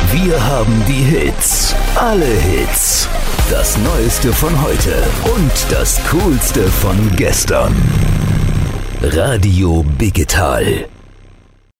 Wir haben die Hits. Alle Hits. Das Neueste von heute und das Coolste von gestern. Radio Biggetal.